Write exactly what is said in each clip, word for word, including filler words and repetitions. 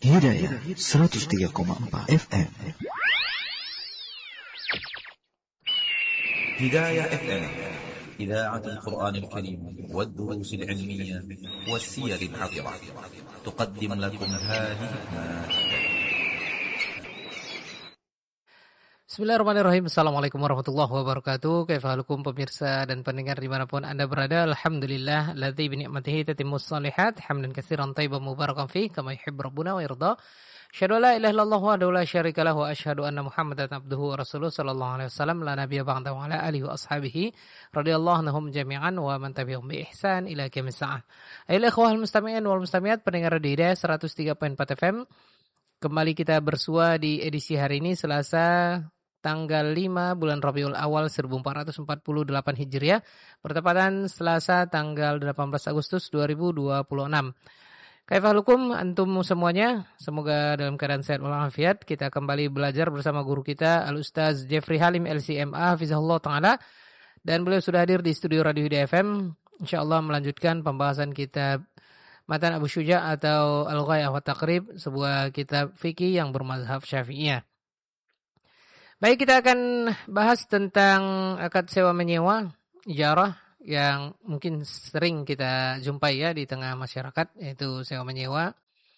Hidayah seratus tiga koma empat F M. هداية إف إم إذاعة القرآن الكريم والدروس العلمية والسير العطرة تقدم لكم هذه Bismillahirrahmanirrahim. Assalamualaikum warahmatullahi wabarakatuh. Kaifahalukum pemirsa dan pendengar dimanapun Anda berada. Alhamdulillah ladzi bi ni'matihi tatimmus shalihat. Hamdan katsiran thayyiban mubarakan fi kama yuhibbu rabbuna wa yarda. Asyhadu an la ilaha illallah wahdahu la syarika lahu wa asyhadu anna Muhammadan abduhu wa rasuluhu sallallahu alaihi wasallam la nabiyya ba'dahu wa ala alihi wa ashabihi radhiyallahu anhum jami'an wa man tabi'ahum bi ihsan ila qiyamis saah. Ayolah ikhwahul mustami'in wal mustami'at pendengar di Hidayah seratus tiga koma empat F M. Kembali kita bersua di edisi hari ini Selasa tanggal lima bulan Rabiul Awal seribu empat ratus empat puluh delapan Hijriah, bertepatan Selasa tanggal delapan belas Agustus dua ribu dua puluh enam. Kaifahalukum antum semuanya? Semoga dalam keadaan sehat walafiat. Kita kembali belajar bersama guru kita Al-Ustaz Jeffrey Halim L C M A hafizahullah taala, dan beliau sudah hadir di studio Radio Hidayah F M. Insyaallah melanjutkan pembahasan kitab Matan Abu Syuja' atau Al-Ghayah wa Taqrib, sebuah kitab fikih yang bermazhab Syafi'iyah. Baik, kita akan bahas tentang akad sewa menyewa, ijarah, yang mungkin sering kita jumpai ya di tengah masyarakat, yaitu sewa menyewa.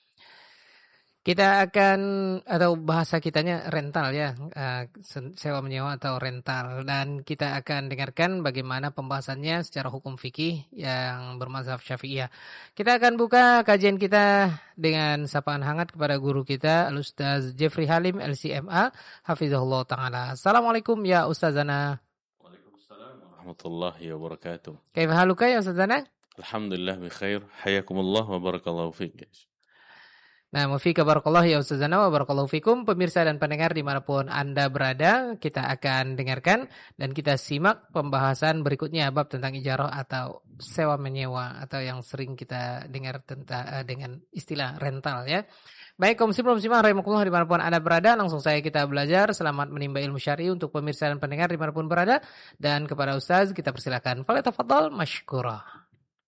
Kita akan, atau bahasa kitanya rental ya, sewa menyewa atau rental. Dan kita akan dengarkan bagaimana pembahasannya secara hukum fikih yang bermazhab Syafi'iyah. Kita akan buka kajian kita dengan sapaan hangat kepada guru kita Al-Ustaz Jeffrey Halim L C M A hafizahullah ta'ala. Assalamualaikum ya Ustazana. Waalaikumsalam warahmatullahi wabarakatuh. Kaifa haluka ya Ustazana? Alhamdulillah bi khair. Hayakumullah wa barakallahu fiik. Nah, mufika barakallahu ya Ustazana wa barakallahu fikum. Pemirsa dan pendengar dimanapun Anda berada, kita akan dengarkan dan kita simak pembahasan berikutnya bab tentang ijarah atau sewa menyewa, atau yang sering kita dengar tentang uh, dengan istilah rental ya. Baik, kaum muslimin muslimah rahimakumullah dimanapun Anda berada, langsung saya kita belajar. Selamat menimba ilmu syar'i untuk pemirsa dan pendengar dimanapun berada, dan kepada Ustaz kita persilakan. Falyatafaddal mashkura.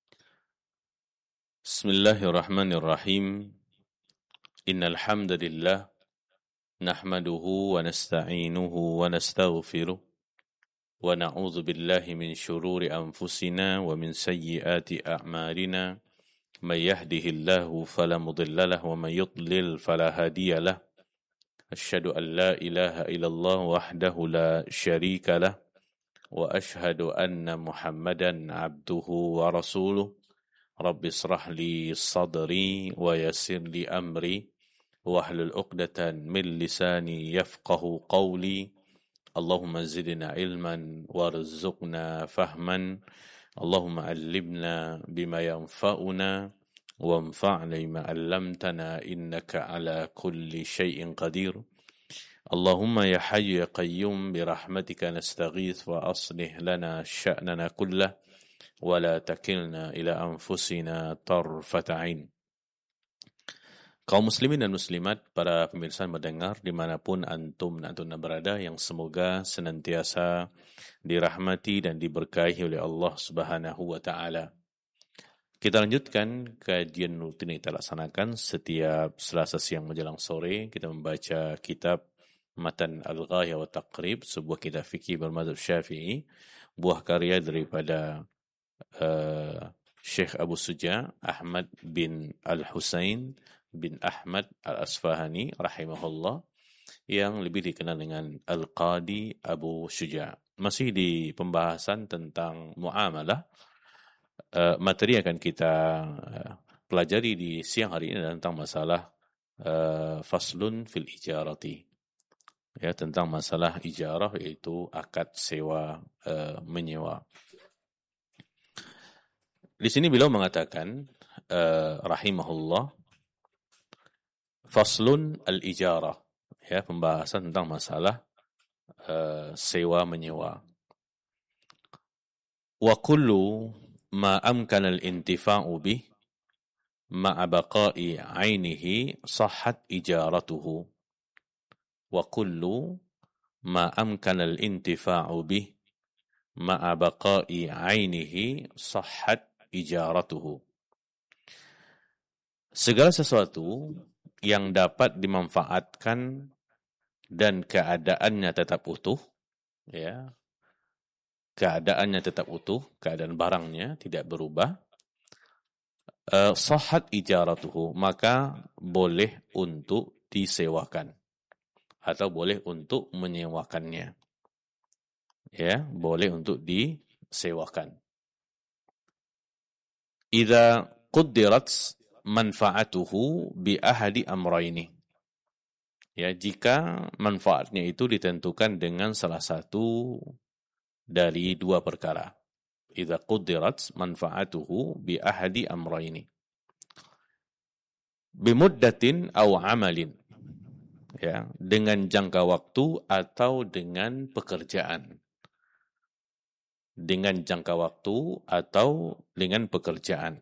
Bismillahirrahmanirrahim. Innal hamdalillah nahmaduhu wa nasta'inuhu wa nastaghfiruh wa na'udzu billahi min shururi anfusina wa min sayyiati a'malina may yahdihillahu fala mudilla lahu wa may yudlil fala hadiyalah. Asyhadu an la ilaha illallah wahdahu la syarika lah wa asyhadu anna Muhammadan abduhu wa rasuluh. Rabbi israh li sadri wa yassir li amri wahlul 'uqdatan min lisani yafqahu qawli. Allahumma zidna ilman warzuqna fahman. Allahumma 'allimna bima yanfa'una wanfa'na bima 'allamtana innaka 'ala kulli syai'in qadir. Allahumma ya hayyu ya qayyum bi rahmatika nastaghits wa aslih lana sya'nana kullah wa la takilna ila anfusina tarfata 'ain. Kaum muslimin dan muslimat, para pemirsa mendengar dimanapun antum dan antuna berada, yang semoga senantiasa dirahmati dan diberkahi oleh Allah Subhanahu wa ta'ala. Kita lanjutkan kajian rutin yang kita laksanakan setiap Selasa siang menjelang sore. Kita membaca kitab Matan Al-Ghayah wa Taqrib, sebuah kitab fikih bermadzhab Syafi'i, buah karya daripada uh, Syekh Abu Syuja' Ahmad bin Al-Husain bin Ahmad Al-Asfahani rahimahullah, yang lebih dikenal dengan Al-Qadi Abu Syuja'. Masih di pembahasan tentang muamalah. Uh, materi akan kita uh, pelajari di siang hari ini tentang masalah uh, faslun fil ijarati. Ya, tentang masalah ijarah, yaitu akad sewa uh, menyewa. Di sini beliau mengatakan uh, rahimahullah, faslun al-ijarah, ya, pembahasan tentang masalah uh, sewa menyewa. Wa kullu ma amkana al-intifa'u bih ma'a baqa'i 'ainihi sahhat ijaratuhu. Wa kullu ma amkana al-intifa'u bih ma'a baqa'i 'ainihi sahhat ijaratuhu. Segala sesuatu yang dapat dimanfaatkan dan keadaannya tetap utuh, ya, keadaannya tetap utuh, keadaan barangnya tidak berubah, uh, sahhat ijaratuhu, maka boleh untuk disewakan atau boleh untuk menyewakannya. Ya, boleh untuk disewakan. Idza quddirat manfaatuhu bi ahadi amrayni. Ya, jika manfaatnya itu ditentukan dengan salah satu dari dua perkara. Idza quddirat manfaatuhu bi ahadi amrayni. Bi muddatin aw amalin. Ya, dengan jangka waktu atau dengan pekerjaan. Dengan jangka waktu atau dengan pekerjaan.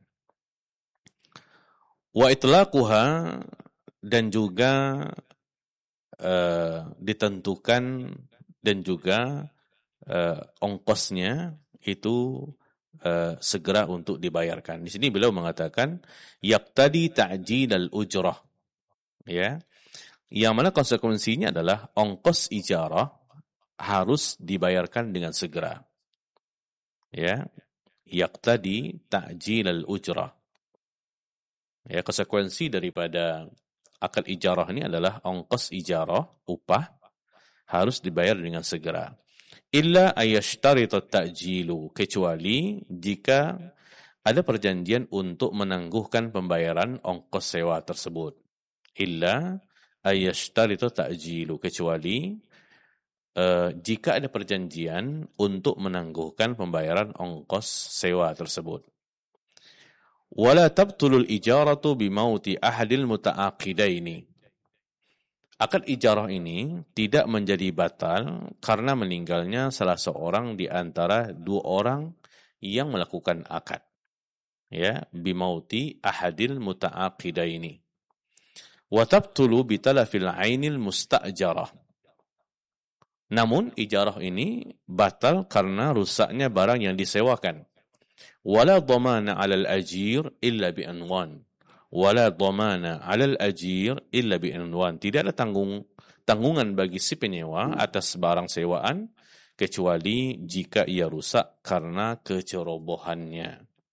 Wa itlaquha, dan juga uh, ditentukan dan juga uh, ongkosnya itu uh, segera untuk dibayarkan. Di sini beliau mengatakan yaqtadi ta'jil al-ujrah. Ya. Yang mana konsekuensinya adalah ongkos ijarah harus dibayarkan dengan segera. Ya, yaqtadi ta'jil al-ujrah. Ya, konsekuensi daripada akad ijarah ini adalah ongkos ijarah, upah, harus dibayar dengan segera. Illa ayashtarita ta'jilu, kecuali jika ada perjanjian untuk menangguhkan pembayaran ongkos sewa tersebut. Illa ayashtarita ta'jilu, kecuali Uh, jika ada perjanjian untuk menangguhkan pembayaran ongkos sewa tersebut. Wala tabtulul ijaratu bimauti ahadil muta'aqidaini. Akad ijarah ini tidak menjadi batal karena meninggalnya salah seorang di antara dua orang yang melakukan akad. Ya, bimauti ahadil muta'aqidaini. Wa tabtulu bitalafil ainil musta'jarah. Namun ijarah ini batal karena rusaknya barang yang disewakan. Wala dhamana 'alal ajir illa bi anwan. Wala dhamana 'alal ajir illa bi anwan. Tidak ada tanggung tanggungan bagi si penyewa atas barang sewaan kecuali jika ia rusak karena kecerobohannya.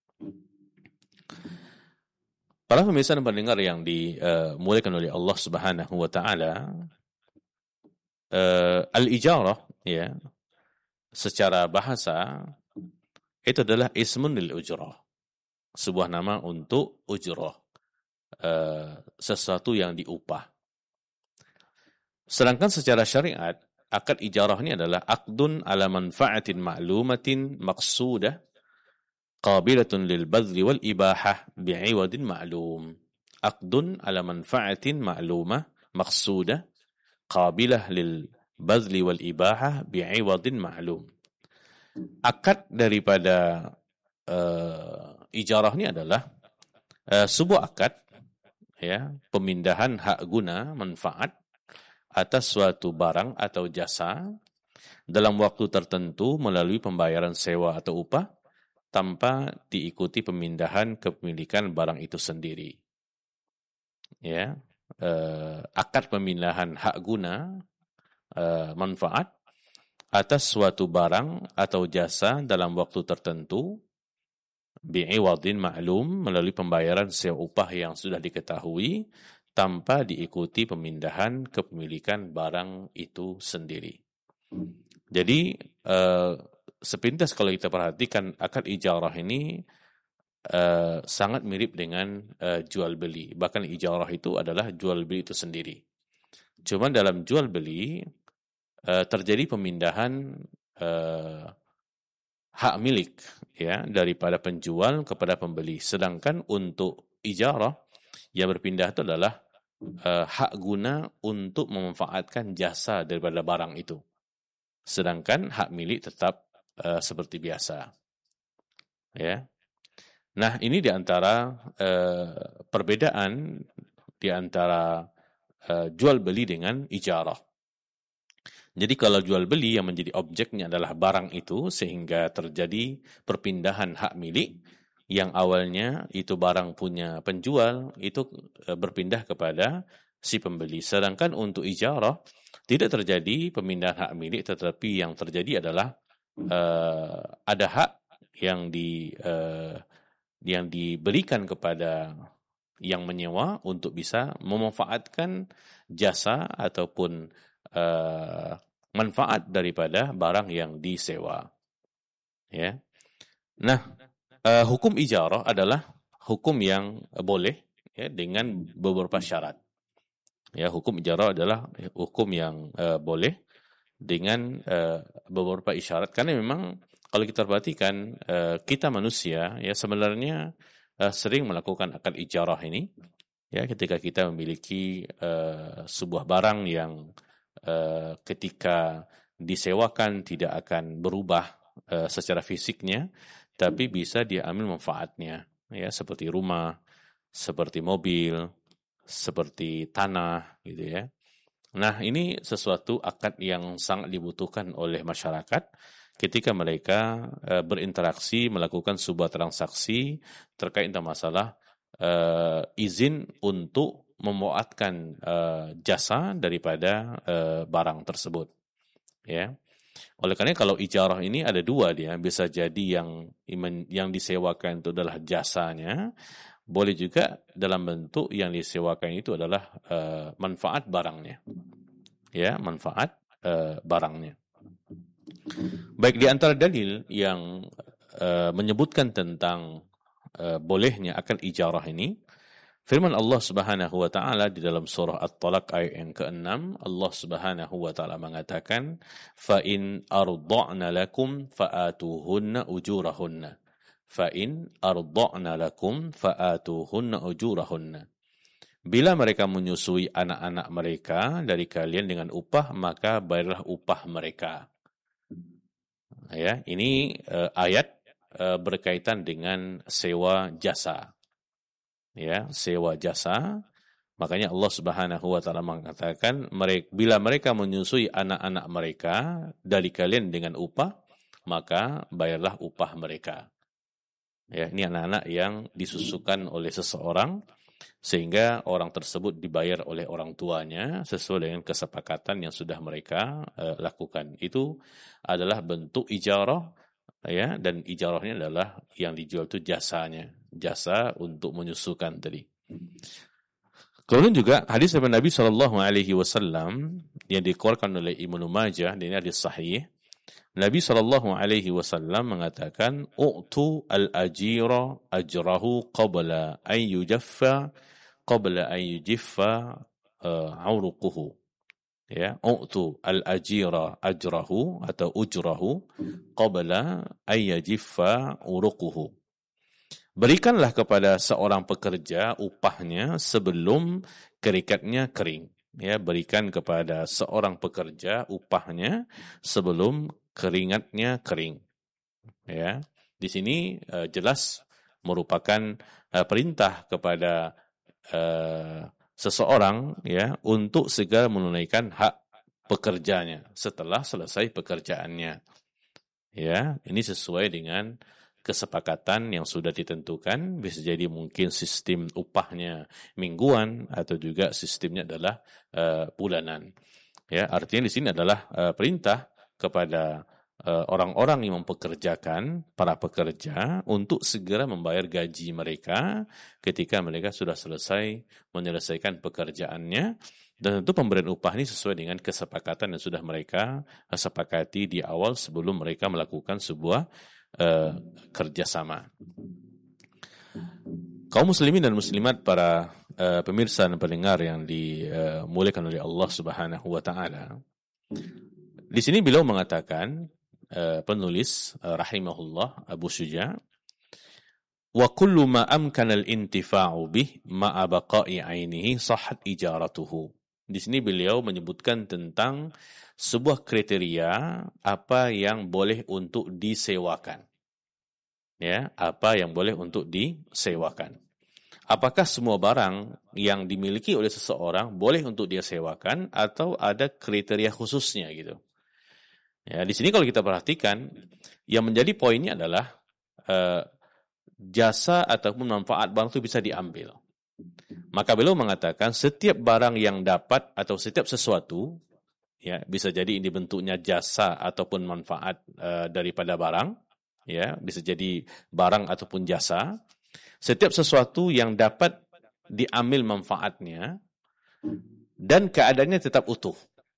Para pemirsa dan pendengar yang dimuliakan oleh Allah Subhanahu wa taala, Uh, al-ijarah, ya, secara bahasa itu adalah ismun lil ujrah, sebuah nama untuk ujrah, uh, sesuatu yang diupah. Sedangkan secara syariat, akad ijarah ini adalah aqdun ala manfa'atin ma'lumatin maqsudah qabilatun lil badli wal ibahah bi'iwadin ma'lum. Aqdun ala manfa'atin ma'lumah maqsudah qabilah lil badli wal ibahah bi'iwadin ma'lum. Akad daripada uh, ijarah ini adalah uh, sebuah akad, ya, pemindahan hak guna manfaat atas suatu barang atau jasa dalam waktu tertentu melalui pembayaran sewa atau upah tanpa diikuti pemindahan kepemilikan barang itu sendiri. Ya. Uh, akad pemindahan hak guna uh, manfaat atas suatu barang atau jasa dalam waktu tertentu bi'iwadin ma'lum, melalui pembayaran sewa upah yang sudah diketahui tanpa diikuti pemindahan kepemilikan barang itu sendiri. Jadi uh, sepintas kalau kita perhatikan akad ijarah ini Uh, sangat mirip dengan uh, jual beli. Bahkan ijarah itu adalah jual beli itu sendiri. Cuma dalam jual beli uh, terjadi pemindahan uh, hak milik, ya, daripada penjual kepada pembeli. Sedangkan untuk ijarah yang berpindah itu adalah uh, hak guna untuk memanfaatkan jasa daripada barang itu. Sedangkan hak milik tetap uh, seperti biasa. Ya. Nah, ini di antara uh, perbedaan di antara uh, jual beli dengan ijarah. Jadi kalau jual beli yang menjadi objeknya adalah barang itu sehingga terjadi perpindahan hak milik, yang awalnya itu barang punya penjual itu berpindah kepada si pembeli. Sedangkan untuk ijarah tidak terjadi pemindahan hak milik, tetapi yang terjadi adalah uh, ada hak yang di uh, yang diberikan kepada yang menyewa untuk bisa memanfaatkan jasa ataupun uh, manfaat daripada barang yang disewa. Ya. Nah, uh, hukum ijarah adalah hukum yang boleh ya, dengan beberapa syarat. Ya, hukum ijarah adalah hukum yang uh, boleh dengan uh, beberapa isyarat, karena memang kalau kita perhatikan uh, kita manusia ya sebenarnya uh, sering melakukan akad ijarah ini ya ketika kita memiliki uh, sebuah barang yang uh, ketika disewakan tidak akan berubah uh, secara fisiknya, tapi bisa diambil manfaatnya ya, seperti rumah, seperti mobil, seperti tanah gitu ya. Nah, ini sesuatu akad yang sangat dibutuhkan oleh masyarakat ketika mereka e, berinteraksi, melakukan sebuah transaksi terkait dengan masalah e, izin untuk memuatkan e, jasa daripada e, barang tersebut. Ya. Oleh karena kalau ijarah ini ada dua dia, bisa jadi yang yang disewakan itu adalah jasanya, boleh juga dalam bentuk yang disewakan itu adalah uh, manfaat barangnya. Ya, manfaat uh, barangnya. Baik, di antara dalil yang uh, menyebutkan tentang uh, bolehnya akad ijarah ini, firman Allah Subhanahu wa taala di dalam surah At-Talaq ayat yang keenam, Allah Subhanahu wa taala mengatakan, "Fa in arda'na lakum fa'atuhunna ujurahunna." Fa'in arda'na lakum fa'atuhunna ujurahunna. Bila mereka menyusui anak-anak mereka dari kalian dengan upah, maka bayarlah upah mereka. Ya, ini uh, ayat uh, berkaitan dengan sewa jasa. Ya, sewa jasa. Makanya Allah Subhanahu wa taala mengatakan, mereka, bila mereka menyusui anak-anak mereka dari kalian dengan upah, maka bayarlah upah mereka. Ya, ini anak-anak yang disusukan oleh seseorang sehingga orang tersebut dibayar oleh orang tuanya sesuai dengan kesepakatan yang sudah mereka uh, lakukan. Itu adalah bentuk ijarah ya, dan ijarahnya adalah yang dijual itu jasanya, jasa untuk menyusukan tadi. Kemudian juga hadis dari Nabi sallallahu alaihi wasallam yang dikeluarkan oleh Ibnu Majah, dan ini hadis sahih. Nabi sallallahu alaihi wasallam mengatakan, "U'tu al-ajira ajrahu qabla an yujaffa qabla an yujiffa auruquhu." Ya, "U'tu al-ajira ajrahu" atau ujrahu qabla an yujiffa auruquhu. Berikanlah kepada seorang pekerja upahnya sebelum kerikatnya kering. Ya, berikan kepada seorang pekerja upahnya sebelum keringatnya kering. Ya, di sini uh, jelas merupakan uh, perintah kepada uh, seseorang ya untuk segera menunaikan hak pekerjanya setelah selesai pekerjaannya. Ya, ini sesuai dengan kesepakatan yang sudah ditentukan, bisa jadi mungkin sistem upahnya mingguan atau juga sistemnya adalah uh, bulanan. Ya, artinya di sini adalah uh, perintah kepada uh, orang-orang yang mempekerjakan para pekerja untuk segera membayar gaji mereka ketika mereka sudah selesai menyelesaikan pekerjaannya, dan tentu pemberian upah ini sesuai dengan kesepakatan yang sudah mereka sepakati di awal sebelum mereka melakukan sebuah Uh, kerjasama. Kaum muslimin dan muslimat, para uh, pemirsa dan pendengar yang dimuliakan uh, oleh Allah Subhanahu wa taala. Di sini beliau mengatakan, uh, penulis uh, rahimahullah Abu Syuja, "Wa kullu ma amkana al-intifa'u bih ma'a baqa'i 'ainihi sahhat ijaratuhu." Di sini beliau menyebutkan tentang sebuah kriteria apa yang boleh untuk disewakan. Ya, apa yang boleh untuk disewakan. Apakah semua barang yang dimiliki oleh seseorang boleh untuk dia sewakan atau ada kriteria khususnya gitu. Ya, di sini kalau kita perhatikan, yang menjadi poinnya adalah uh, jasa ataupun manfaat barang itu bisa diambil. Maka beliau mengatakan setiap barang yang dapat atau setiap sesuatu, ya bisa jadi ini bentuknya jasa ataupun manfaat uh, daripada barang, ya bisa jadi barang ataupun jasa. Setiap sesuatu yang dapat diambil manfaatnya dan keadaannya tetap utuh.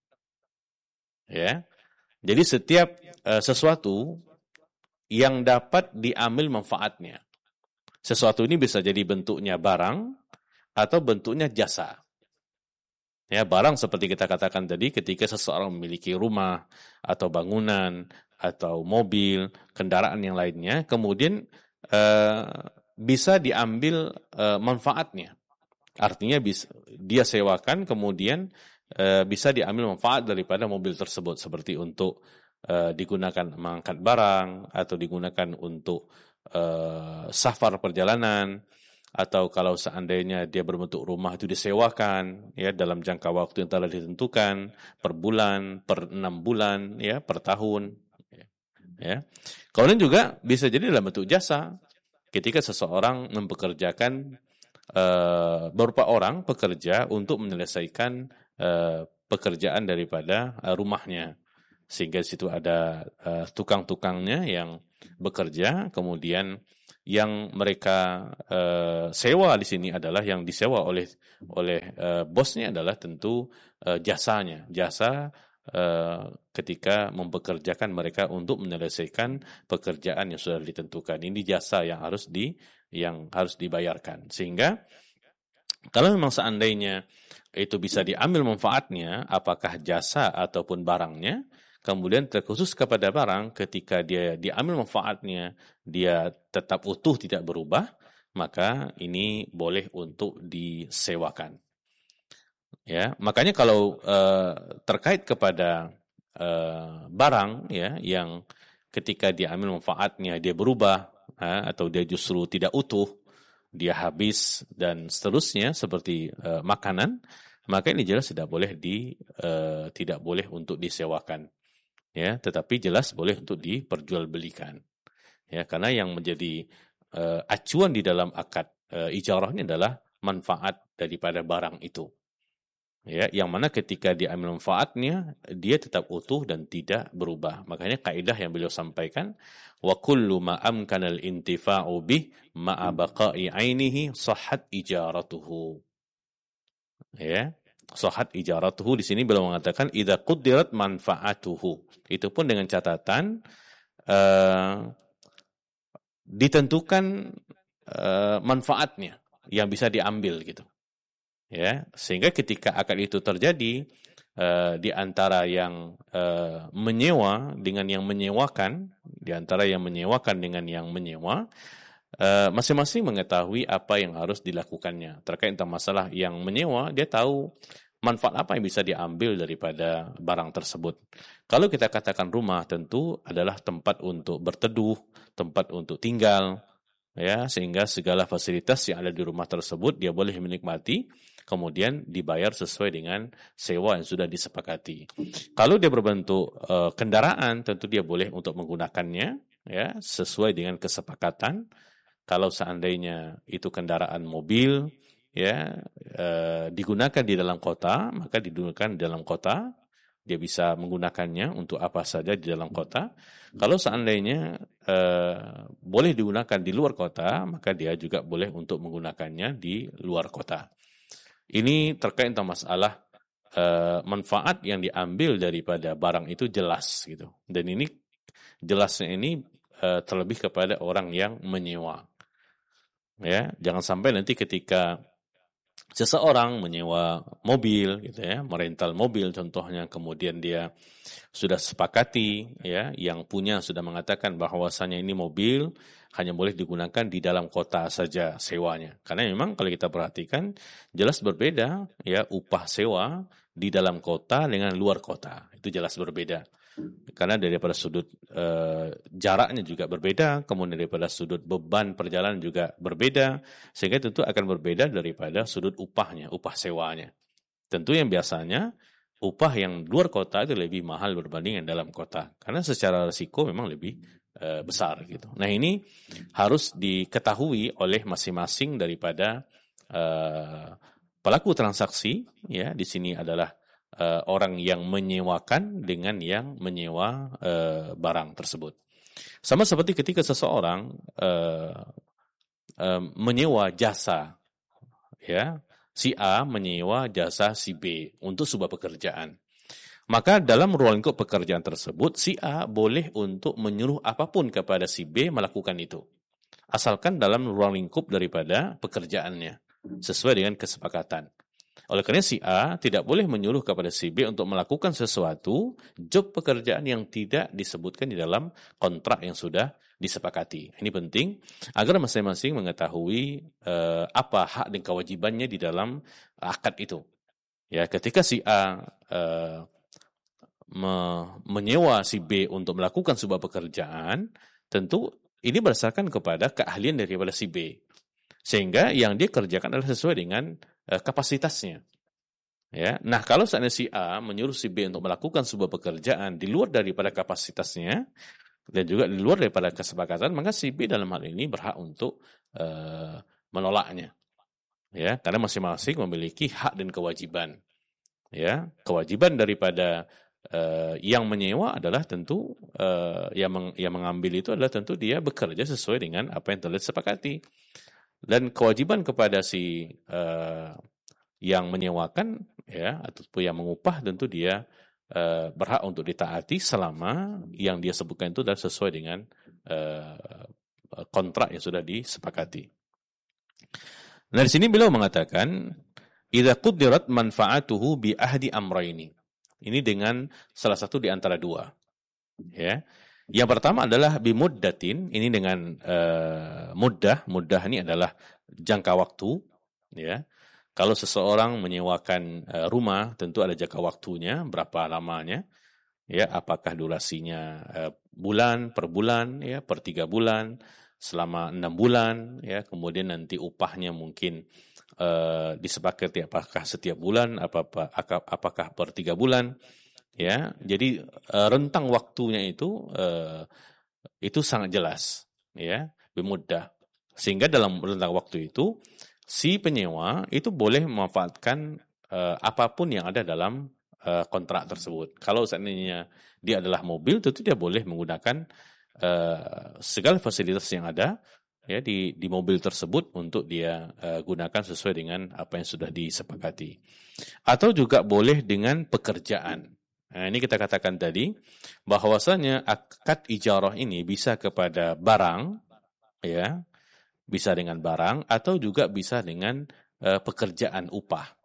Ya. Jadi setiap uh, sesuatu yang dapat diambil manfaatnya. Sesuatu ini bisa jadi bentuknya barang atau bentuknya jasa. Ya, barang seperti kita katakan tadi, ketika seseorang memiliki rumah atau bangunan atau mobil, kendaraan yang lainnya, kemudian uh, bisa diambil uh, manfaatnya. Artinya bisa, dia sewakan, kemudian uh, bisa diambil manfaat daripada mobil tersebut, seperti untuk uh, digunakan mengangkat barang, atau digunakan untuk uh, safar perjalanan, atau kalau seandainya dia berbentuk rumah itu disewakan, ya dalam jangka waktu yang telah ditentukan, per bulan, per enam bulan, ya per tahun. Ya. Kemudian juga bisa jadi dalam bentuk jasa, ketika seseorang mempekerjakan uh, beberapa orang pekerja untuk menyelesaikan uh, pekerjaan daripada uh, rumahnya, sehingga di situ ada uh, tukang-tukangnya yang bekerja, kemudian yang mereka uh, sewa di sini adalah yang disewa oleh oleh uh, bosnya adalah tentu uh, jasanya, jasa uh, ketika mempekerjakan mereka untuk menyelesaikan pekerjaan yang sudah ditentukan. Ini jasa yang harus di yang harus dibayarkan. Sehingga kalau memang seandainya itu bisa diambil manfaatnya, apakah jasa ataupun barangnya, kemudian terkhusus kepada barang, ketika dia diambil manfaatnya, dia tetap utuh, tidak berubah, maka ini boleh untuk disewakan. Ya, makanya kalau uh, terkait kepada uh, barang, ya, yang ketika diambil manfaatnya dia berubah, uh, atau dia justru tidak utuh, dia habis dan seterusnya seperti uh, makanan, maka ini jelas tidak boleh di uh, tidak boleh untuk disewakan. Ya, tetapi jelas boleh untuk diperjualbelikan. Ya, karena yang menjadi uh, acuan di dalam akad uh, ijarahnya adalah manfaat daripada barang itu. Ya, yang mana ketika diambil manfaatnya, dia tetap utuh dan tidak berubah. Makanya kaidah yang beliau sampaikan, wa kullu ma amkana al-intifa'u bih ma'a baqa'i 'ainihi sahhat ijaratuhu. Ya. Sahhat ijaratuhu di sini beliau mengatakan idza quddirat manfaatuhu. Itu pun dengan catatan uh, ditentukan uh, manfaatnya yang bisa diambil gitu. Ya, sehingga ketika akad itu terjadi uh, di antara yang uh, menyewa dengan yang menyewakan, di antara yang menyewakan dengan yang menyewa, uh, masing-masing mengetahui apa yang harus dilakukannya. Terkait tentang masalah yang menyewa, dia tahu manfaat apa yang bisa diambil daripada barang tersebut. Kalau kita katakan rumah, tentu adalah tempat untuk berteduh, tempat untuk tinggal, ya, sehingga segala fasilitas yang ada di rumah tersebut dia boleh menikmati, kemudian dibayar sesuai dengan sewa yang sudah disepakati. Kalau dia berbentuk uh, kendaraan, tentu dia boleh untuk menggunakannya, ya, sesuai dengan kesepakatan. Kalau seandainya itu kendaraan mobil, ya, eh, digunakan di dalam kota, maka digunakan di dalam kota, dia bisa menggunakannya untuk apa saja di dalam kota. Kalau seandainya eh, boleh digunakan di luar kota, maka dia juga boleh untuk menggunakannya di luar kota. Ini terkait tentang masalah eh, manfaat yang diambil daripada barang itu jelas gitu. Dan ini jelasnya ini eh, terlebih kepada orang yang menyewa. Ya, jangan sampai nanti ketika seseorang menyewa mobil gitu ya, merental mobil contohnya, kemudian dia sudah sepakati, ya, yang punya sudah mengatakan bahwasanya ini mobil hanya boleh digunakan di dalam kota saja sewanya. Karena memang kalau kita perhatikan jelas berbeda, ya, upah sewa di dalam kota dengan luar kota. Itu jelas berbeda. Karena daripada sudut e, jaraknya juga berbeda, kemudian daripada sudut beban perjalanan juga berbeda, sehingga tentu akan berbeda daripada sudut upahnya, upah sewanya. Tentu yang biasanya upah yang luar kota itu lebih mahal berbanding yang dalam kota, karena secara risiko memang lebih uh, besar gitu. Nah, ini harus diketahui oleh masing-masing daripada uh, pelaku transaksi, ya. Di sini adalah uh, orang yang menyewakan dengan yang menyewa uh, barang tersebut. Sama seperti ketika seseorang uh, uh, menyewa jasa, ya, si A menyewa jasa si B untuk sebuah pekerjaan. Maka dalam ruang lingkup pekerjaan tersebut, si A boleh untuk menyuruh apapun kepada si B melakukan itu. Asalkan dalam ruang lingkup daripada pekerjaannya, sesuai dengan kesepakatan. Oleh karena si A tidak boleh menyuruh kepada si B untuk melakukan sesuatu, job pekerjaan yang tidak disebutkan di dalam kontrak yang sudah disepakati. Ini penting agar masing-masing mengetahui eh, apa hak dan kewajibannya di dalam akad itu. Ya, ketika si A eh, me- menyewa si B untuk melakukan sebuah pekerjaan, tentu ini berdasarkan kepada keahlian daripada si B. Sehingga yang dia kerjakan adalah sesuai dengan uh, kapasitasnya. Ya. Nah, kalau seandainya si A menyuruh si B untuk melakukan sebuah pekerjaan di luar daripada kapasitasnya dan juga di luar daripada kesepakatan, maka si B dalam hal ini berhak untuk uh, menolaknya. Ya, karena masing-masing memiliki hak dan kewajiban. Ya, kewajiban daripada uh, yang menyewa adalah tentu uh, yang, meng, yang mengambil itu adalah tentu dia bekerja sesuai dengan apa yang telah disepakati. Dan kewajiban kepada si uh, yang menyewakan, ya, ataupun yang mengupah, tentu dia uh, berhak untuk ditaati selama yang dia sebutkan itu adalah sesuai dengan uh, kontrak yang sudah disepakati. Nah, di sini beliau mengatakan, idza quddirat manfaatuhu bi ahdi amrayni. Ini dengan salah satu di antara dua. Ya. Yang pertama adalah bimuddatin, ini dengan uh, muddah, muddah ini adalah jangka waktu, ya. Kalau seseorang menyewakan uh, rumah, tentu ada jangka waktunya, berapa lamanya, ya, apakah durasinya uh, bulan per bulan, ya, per tiga bulan, selama enam bulan, ya, kemudian nanti upahnya mungkin uh, disepakati apakah setiap bulan, apakah, apakah per tiga bulan. Ya, jadi uh, rentang waktunya itu uh, itu sangat jelas, ya, bimuddah. Sehingga dalam rentang waktu itu si penyewa itu boleh memanfaatkan uh, apapun yang ada dalam uh, kontrak tersebut. Kalau seandainya dia adalah mobil, tentu dia boleh menggunakan uh, segala fasilitas yang ada, ya, di di mobil tersebut untuk dia uh, gunakan sesuai dengan apa yang sudah disepakati. Atau juga boleh dengan pekerjaan. Nah, ini kita katakan tadi bahwasanya akad ijarah ini bisa kepada barang, ya, bisa dengan barang atau juga bisa dengan uh, pekerjaan upah,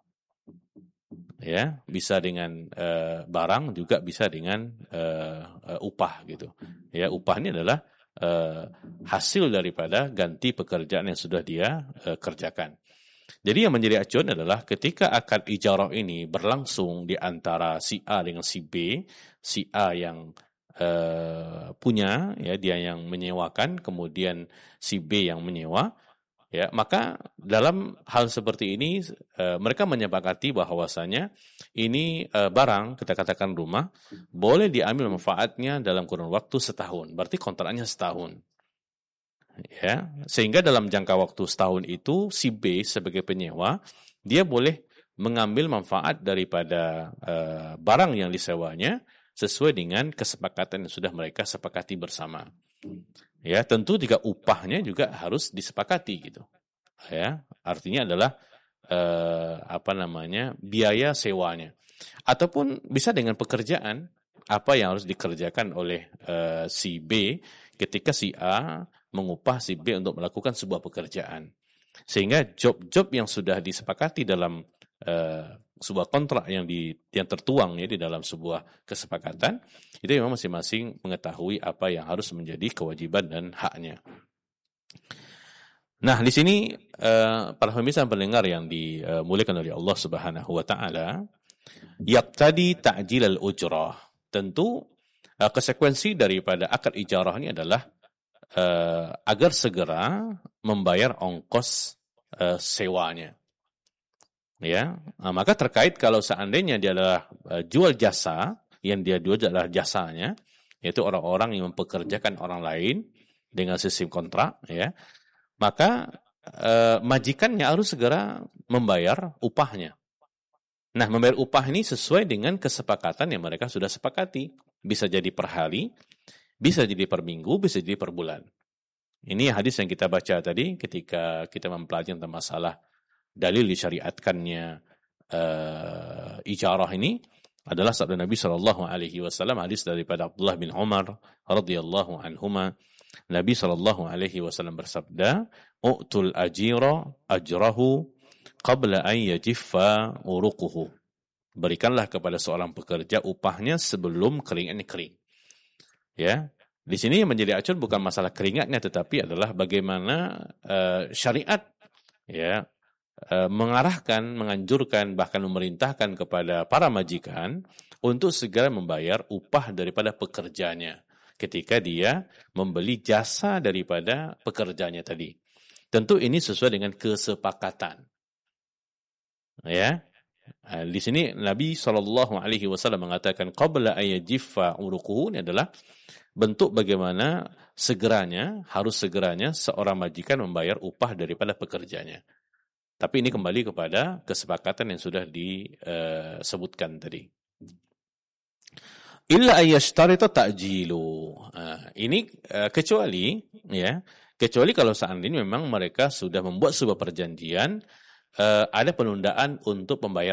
ya, bisa dengan uh, barang juga bisa dengan uh, uh, upah gitu, ya. Upah ini adalah uh, hasil daripada ganti pekerjaan yang sudah dia uh, kerjakan. Jadi yang menjadi acuan adalah ketika akad ijarah ini berlangsung di antara si A dengan si B, si A yang uh, punya, ya, dia yang menyewakan, kemudian si B yang menyewa, ya, maka dalam hal seperti ini uh, mereka menyepakati bahwasanya ini uh, barang, kita katakan rumah, boleh diambil manfaatnya dalam kurun waktu setahun, berarti kontraknya setahun. Ya, sehingga dalam jangka waktu setahun itu si B sebagai penyewa dia boleh mengambil manfaat daripada uh, barang yang disewanya sesuai dengan kesepakatan yang sudah mereka sepakati bersama. Ya, tentu juga upahnya juga harus disepakati gitu. Ya, artinya adalah uh, apa namanya biaya sewanya. Ataupun bisa dengan pekerjaan apa yang harus dikerjakan oleh uh, si B ketika si A mengupah si B untuk melakukan sebuah pekerjaan. Sehingga job-job yang sudah disepakati dalam uh, sebuah kontrak yang di yang tertuang, ya, di dalam sebuah kesepakatan, itu memang masing-masing mengetahui apa yang harus menjadi kewajiban dan haknya. Nah, di sini uh, para pemirsa dan pendengar yang dimuliakan oleh Allah Subhanahu wa taala, yaqtadi ta'jil al-ujrah. Tentu uh, konsekuensi daripada akad ijarah ini adalah Uh, agar segera membayar ongkos uh, sewanya, ya. Nah, maka terkait kalau seandainya dia adalah uh, jual jasa, yang dia jual adalah jasanya, yaitu orang-orang yang mempekerjakan orang lain dengan sistem kontrak, ya, maka eh, majikannya harus segera membayar upahnya. Nah, membayar upah ini sesuai dengan kesepakatan yang mereka sudah sepakati. Bisa jadi per hari, bisa jadi per minggu, bisa jadi per bulan. Ini hadis yang kita baca tadi ketika kita mempelajari tentang masalah dalil disyariatkannya uh, ijarah ini adalah sabda Nabi shallallahu alaihi wasallam, hadis daripada Abdullah bin Umar radhiyallahu anhuma. Nabi shallallahu alaihi wasallam bersabda, "U'tul ajira ajrahu qabla an yajiffa uruquhu." Berikanlah kepada seorang pekerja upahnya sebelum keringatnya kering. Ya, di sini yang menjadi acuan bukan masalah keringatnya, tetapi adalah bagaimana uh, syariat, ya, uh, mengarahkan, menganjurkan, bahkan memerintahkan kepada para majikan untuk segera membayar upah daripada pekerjanya ketika dia membeli jasa daripada pekerjanya tadi. Tentu ini sesuai dengan kesepakatan. Ya, di sini Nabi shallallahu alaihi wasallam mengatakan qabla ayajiffa uruquhu, ini adalah bentuk bagaimana segeranya, harus segeranya seorang majikan membayar upah daripada pekerjanya. Tapi ini kembali kepada kesepakatan yang sudah disebutkan tadi. Illa ayyashtarita ta'jilu. Nah, ini uh, kecuali ya, kecuali kalau seandainya memang mereka sudah membuat sebuah perjanjian, uh, ada penundaan untuk pembayaran